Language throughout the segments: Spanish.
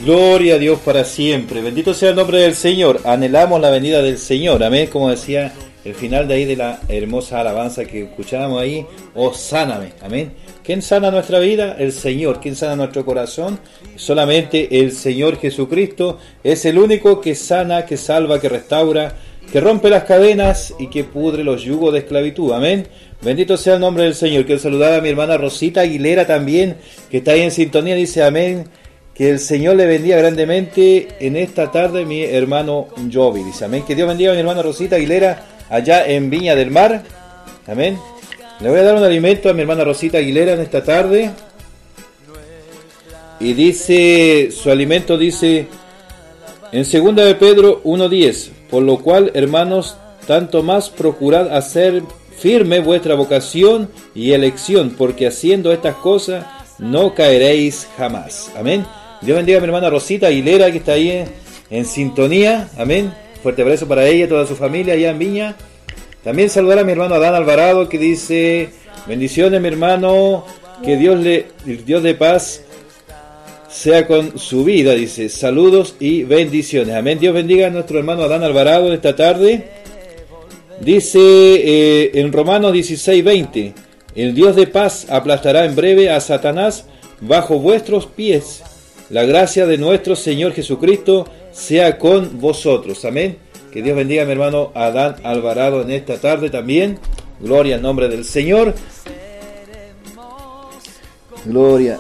Gloria a Dios para siempre. Bendito sea el nombre del Señor. Anhelamos la venida del Señor. Amén. Como decía el final de ahí de la hermosa alabanza que escuchábamos ahí. Oh, sáname. Amén. ¿Quién sana nuestra vida? El Señor. ¿Quién sana nuestro corazón? Solamente el Señor Jesucristo. Es el único que sana, que salva, que restaura, que rompe las cadenas y que pudre los yugos de esclavitud. Amén. Bendito sea el nombre del Señor. Quiero saludar a mi hermana Rosita Aguilera también, que está ahí en sintonía. Dice amén. Que el Señor le bendiga grandemente en esta tarde, mi hermano Jovi. Dice amén. Que Dios bendiga a mi hermana Rosita Aguilera allá en Viña del Mar. Amén. Le voy a dar un alimento a mi hermana Rosita Aguilera en esta tarde. Y dice, su alimento dice en 2 de Pedro 1:10. Por lo cual, hermanos, tanto más procurad hacer firme vuestra vocación y elección, porque haciendo estas cosas no caeréis jamás. Amén. Dios bendiga a mi hermana Rosita Aguilera, que está ahí en sintonía. Amén. Fuerte abrazo para ella y toda su familia allá en Viña. También saludar a mi hermano Adán Alvarado, que dice, bendiciones mi hermano, que el Dios de paz sea con su vida, dice, saludos y bendiciones. Amén. Dios bendiga a nuestro hermano Adán Alvarado esta tarde. Dice en Romanos 16:20, el Dios de paz aplastará en breve a Satanás bajo vuestros pies. La gracia de nuestro Señor Jesucristo sea con vosotros. Amén. Que Dios bendiga a mi hermano Adán Alvarado en esta tarde también. Gloria al nombre del Señor. Gloria.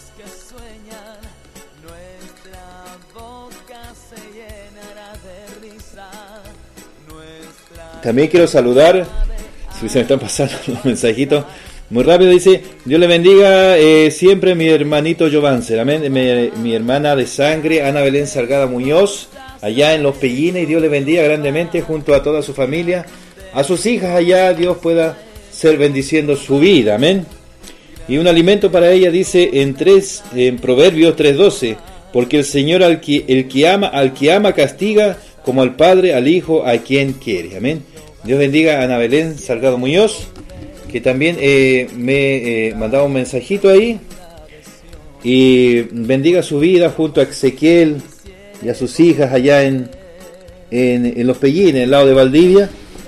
También quiero saludar, si se me están pasando los mensajitos, muy rápido dice, Dios le bendiga siempre mi hermanito Jovancer, amén, mi hermana de sangre, Ana Belén Salgada Muñoz, allá en Los Pellines, y Dios le bendiga grandemente junto a toda su familia, a sus hijas allá, Dios pueda ser bendiciendo su vida, amén. Y un alimento para ella dice en Proverbios 3:12, porque el Señor al que ama castiga, como al Padre al Hijo a quien quiere, amén. Dios bendiga a Ana Belén Salgado Muñoz, que también me mandaba un mensajito ahí, y bendiga su vida junto a Ezequiel y a sus hijas allá en Los Pellines, en el lado de Valdivia.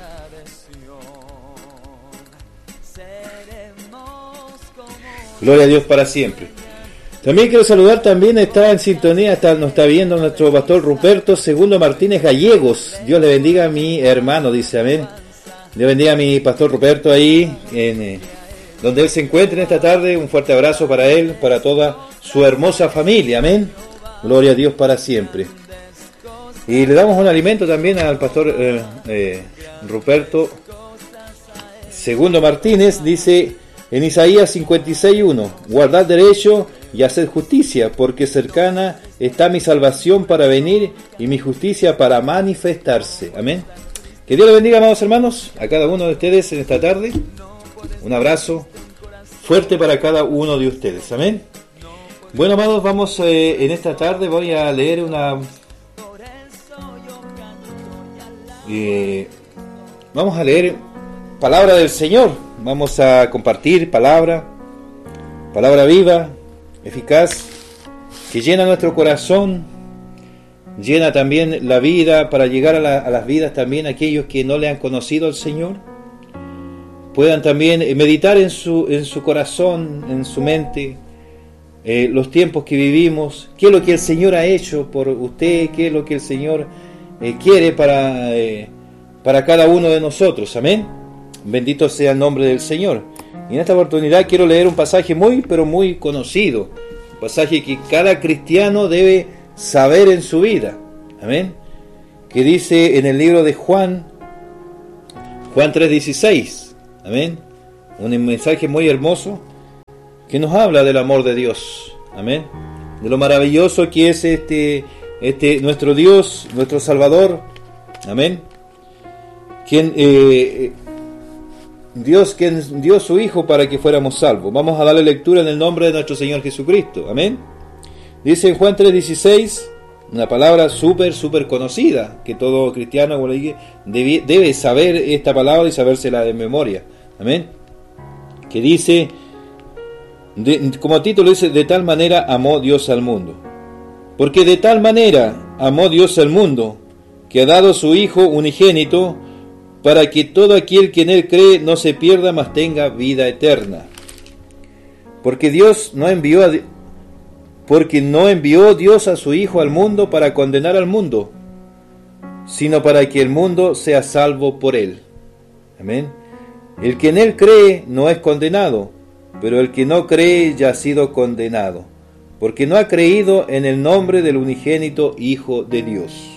Gloria a Dios para siempre. También quiero saludar, también está en sintonía, nos está viendo nuestro pastor Ruperto Segundo Martínez Gallegos. Dios le bendiga a mi hermano, dice amén. Dios bendiga a mi pastor Ruperto ahí, donde él se encuentra en esta tarde. Un fuerte abrazo para él, para toda su hermosa familia, amén. Gloria a Dios para siempre. Y le damos un alimento también al pastor Ruperto Segundo Martínez, dice en Isaías 56:1, guardad derecho y haced justicia, porque cercana está mi salvación para venir y mi justicia para manifestarse. Amén. Que Dios le bendiga, amados hermanos, a cada uno de ustedes en esta tarde. Un abrazo fuerte para cada uno de ustedes. Amén. Bueno, amados, vamos en esta tarde, voy a leer vamos a leer palabra del Señor. Vamos a compartir palabra viva, eficaz, que llena nuestro corazón, llena también la vida, para llegar a las vidas también aquellos que no le han conocido al Señor, puedan también meditar en su corazón, en su mente, los tiempos que vivimos, qué es lo que el Señor ha hecho por usted, qué es lo que el Señor quiere para cada uno de nosotros. Amén. Bendito sea el nombre del Señor. Y en esta oportunidad quiero leer un pasaje muy, pero muy conocido. Un pasaje que cada cristiano debe saber en su vida. Amén. Que dice en el libro de Juan 3:16. Amén. Un mensaje muy hermoso que nos habla del amor de Dios. Amén. De lo maravilloso que es nuestro Dios, nuestro Salvador. Amén. Quien dio su Hijo para que fuéramos salvos. Vamos a darle lectura en el nombre de nuestro Señor Jesucristo. Amén. Dice en Juan 3:16, una palabra súper conocida, que todo cristiano debe saber esta palabra y sabérsela de memoria. Amén. Que dice, como título dice, de tal manera amó Dios al mundo. Porque de tal manera amó Dios al mundo, que ha dado su Hijo unigénito, para que todo aquel que en Él cree no se pierda, mas tenga vida eterna. Porque no envió Dios a su Hijo al mundo para condenar al mundo, sino para que el mundo sea salvo por Él. Amén. El que en Él cree no es condenado, pero el que no cree ya ha sido condenado, porque no ha creído en el nombre del unigénito Hijo de Dios.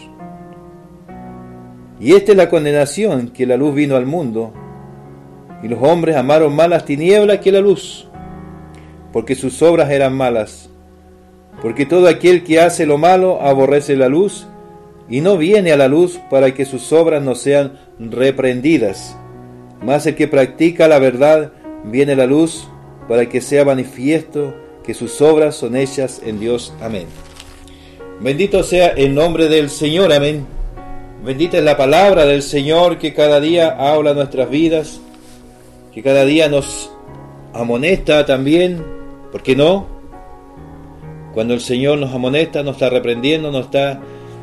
Y esta es la condenación, que la luz vino al mundo, y los hombres amaron más las tinieblas que la luz, porque sus obras eran malas. Porque todo aquel que hace lo malo aborrece la luz, y no viene a la luz para que sus obras no sean reprendidas. Mas el que practica la verdad viene a la luz, para que sea manifiesto que sus obras son hechas en Dios. Amén. Bendito sea el nombre del Señor. Amén. Bendita es la palabra del Señor, que cada día habla nuestras vidas, que cada día nos amonesta también. ¿Por qué no? Cuando el Señor nos amonesta, nos está reprendiendo, nos está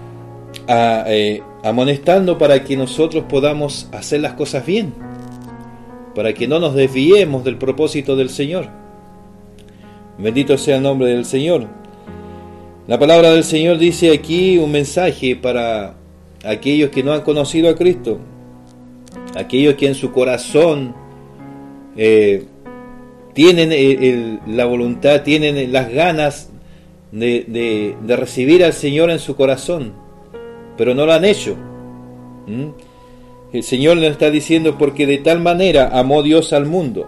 amonestando para que nosotros podamos hacer las cosas bien, para que no nos desviemos del propósito del Señor. Bendito sea el nombre del Señor. La palabra del Señor dice aquí un mensaje para aquellos que no han conocido a Cristo, aquellos que en su corazón tienen la voluntad, tienen las ganas de recibir al Señor en su corazón, pero no lo han hecho. El Señor le está diciendo: porque de tal manera amó Dios al mundo.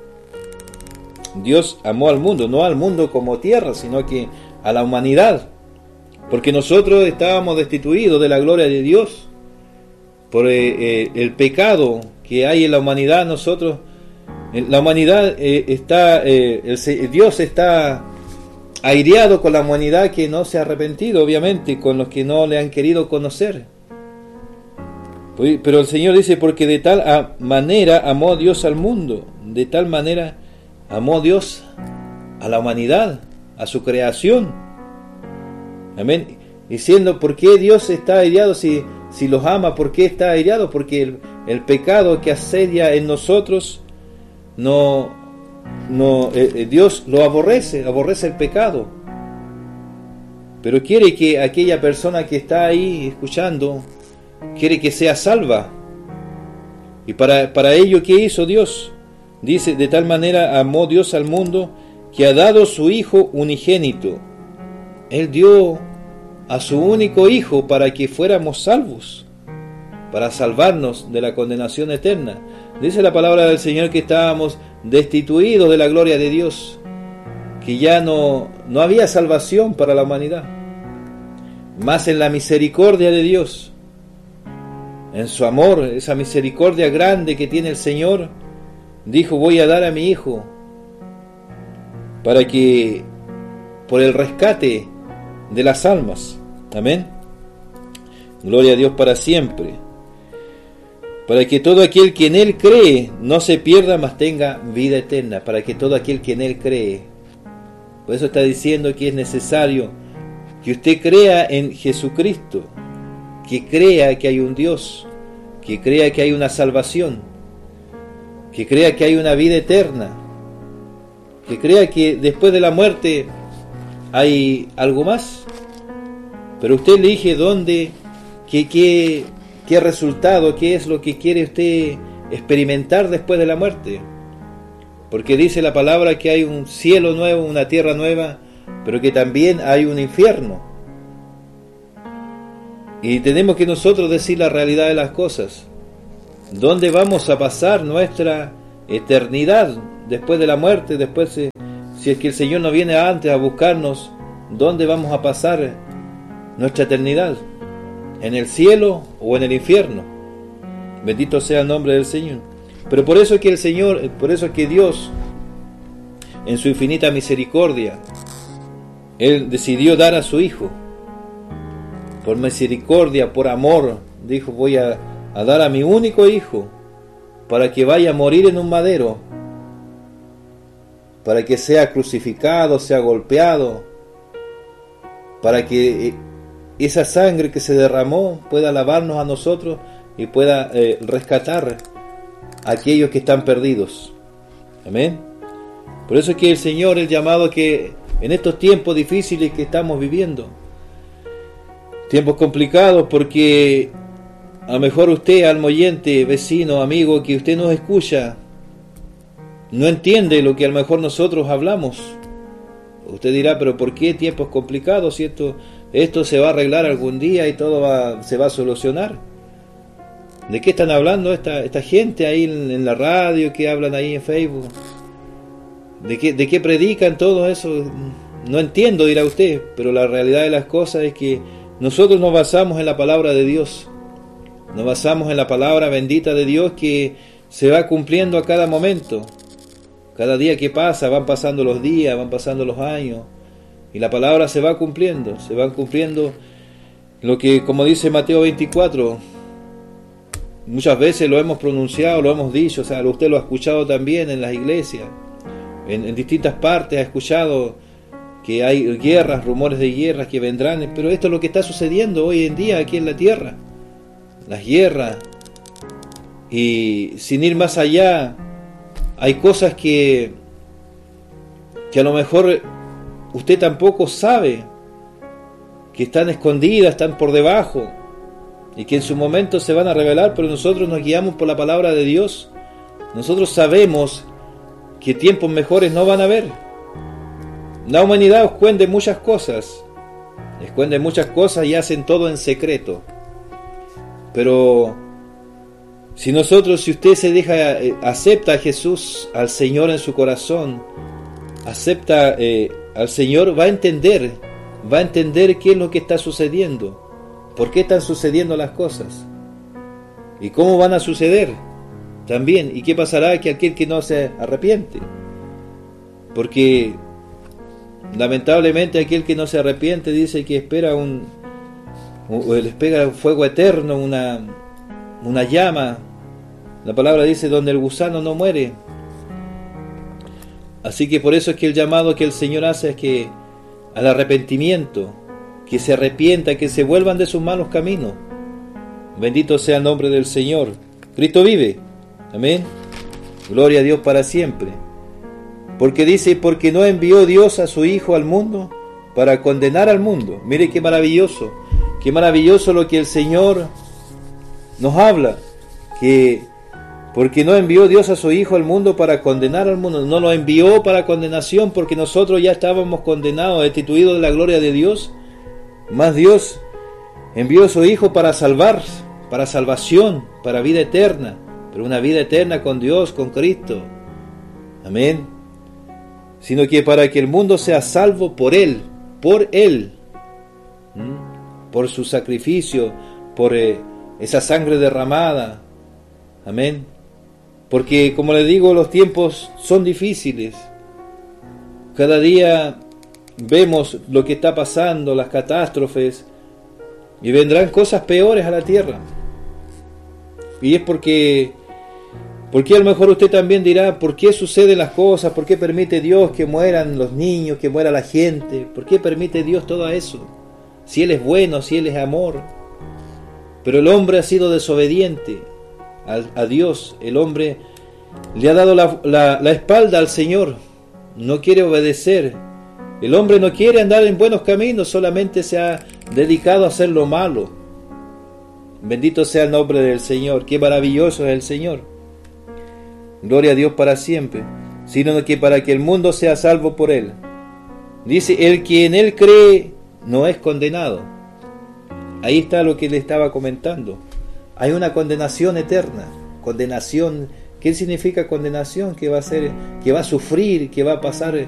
Dios amó al mundo, no al mundo como tierra, sino que a la humanidad, porque nosotros estábamos destituidos de la gloria de Dios por el pecado que hay en la humanidad. Nosotros, la humanidad Dios está aireado con la humanidad que no se ha arrepentido, obviamente, con los que no le han querido conocer. Pero el Señor dice: porque de tal manera amó Dios al mundo, de tal manera amó Dios a la humanidad, a su creación. Amén. Diciendo: ¿por qué Dios está airado si los ama? ¿Por qué está airado? Porque el pecado que asedia en nosotros, Dios lo aborrece el pecado. Pero quiere que aquella persona que está ahí escuchando, quiere que sea salva. Y para ello, ¿qué hizo Dios? Dice: de tal manera amó Dios al mundo, que ha dado su Hijo unigénito. Él dio a su único Hijo para que fuéramos salvos, para salvarnos de la condenación eterna. Dice la palabra del Señor que estábamos destituidos de la gloria de Dios, que ya no había salvación para la humanidad. Mas en la misericordia de Dios, en su amor, esa misericordia grande que tiene el Señor, dijo: voy a dar a mi Hijo para que, por el rescate de las almas. Amén. Gloria a Dios para siempre. Para que todo aquel que en Él cree no se pierda, mas tenga vida eterna. Para que todo aquel que en Él cree. Por eso está diciendo que es necesario que usted crea en Jesucristo, que crea que hay un Dios, que crea que hay una salvación, que crea que hay una vida eterna, que crea que después de la muerte hay algo más. Pero usted elige dónde, qué resultado, qué es lo que quiere usted experimentar después de la muerte. Porque dice la palabra que hay un cielo nuevo, una tierra nueva, pero que también hay un infierno. Y tenemos que nosotros decir la realidad de las cosas. ¿Dónde vamos a pasar nuestra eternidad después de la muerte? Después, si es que el Señor no viene antes a buscarnos, ¿dónde vamos a pasar nuestra eternidad? ¿En el cielo o en el infierno? Bendito sea el nombre del Señor. Pero por eso que Dios, en su infinita misericordia, Él decidió dar a su Hijo. Por misericordia, por amor, dijo: voy a dar a mi único Hijo para que vaya a morir en un madero, para que sea crucificado, sea golpeado, para que esa sangre que se derramó pueda lavarnos a nosotros y pueda rescatar a aquellos que están perdidos. Amén. Por eso es que el Señor, el llamado que en estos tiempos difíciles que estamos viviendo, tiempos complicados, porque a lo mejor usted, alma oyente, vecino, amigo, que usted nos escucha, no entiende lo que a lo mejor nosotros hablamos. Usted dirá, pero ¿por qué tiempos complicados? Si esto se va a arreglar algún día y todo se va a solucionar. ¿De qué están hablando esta gente ahí en la radio, que hablan ahí en Facebook? ¿De qué predican todo eso? No entiendo, dirá usted, pero la realidad de las cosas es que nosotros nos basamos en la palabra de Dios. Nos basamos en la palabra bendita de Dios, que se va cumpliendo a cada momento. Cada día que pasa, van pasando los días, van pasando los años, y la palabra se va cumpliendo lo que, como dice Mateo 24, muchas veces lo hemos pronunciado, lo hemos dicho, o sea, usted lo ha escuchado también en las iglesias, en distintas partes ha escuchado que hay guerras, rumores de guerras que vendrán, pero esto es lo que está sucediendo hoy en día aquí en la tierra, las guerras. Y sin ir más allá, hay cosas que a lo mejor usted tampoco sabe, que están escondidas, están por debajo, y que en su momento se van a revelar, pero nosotros nos guiamos por la palabra de Dios. Nosotros sabemos que tiempos mejores no van a haber. La humanidad esconde muchas cosas y hacen todo en secreto. Pero si usted se deja, acepta a Jesús, al Señor en su corazón, acepta al Señor, va a entender qué es lo que está sucediendo, por qué están sucediendo las cosas y cómo van a suceder también, y qué pasará que aquel que no se arrepiente, porque lamentablemente aquel que no se arrepiente dice que espera espera un fuego eterno, una llama. La palabra dice donde el gusano no muere. Así que por eso es que el llamado que el Señor hace es que al arrepentimiento, que se arrepientan, que se vuelvan de sus malos caminos. Bendito sea el nombre del Señor. Cristo vive. Amén. Gloria a Dios para siempre. Porque dice, porque no envió Dios a su Hijo al mundo para condenar al mundo. Mire qué maravilloso lo que el Señor nos habla, que porque no envió Dios a su Hijo al mundo para condenar al mundo, no lo envió para condenación, porque nosotros ya estábamos condenados, destituidos de la gloria de Dios. Más Dios envió a su Hijo para salvar, para salvación, para vida eterna, pero una vida eterna con Dios, con Cristo. Amén. Sino que para que el mundo sea salvo por Él, por su sacrificio, por esa sangre derramada. Amén. Porque, como les digo, los tiempos son difíciles. Cada día vemos lo que está pasando, las catástrofes, y vendrán cosas peores a la tierra. Y es porque a lo mejor usted también dirá, ¿por qué suceden las cosas? ¿Por qué permite Dios que mueran los niños, que muera la gente? ¿Por qué permite Dios todo eso? Si Él es bueno, si Él es amor. Pero el hombre ha sido desobediente a Dios. El hombre le ha dado la espalda al Señor, no quiere obedecer. El hombre no quiere andar en buenos caminos, solamente se ha dedicado a hacer lo malo. Bendito sea el nombre del Señor. Qué maravilloso es el Señor. Gloria a Dios para siempre. Sino que para que el mundo sea salvo por Él. Dice, el que en Él cree no es condenado. Ahí está lo que le estaba comentando. Hay una condenación eterna. Condenación. ¿Qué significa condenación? Que va a sufrir, que va a pasar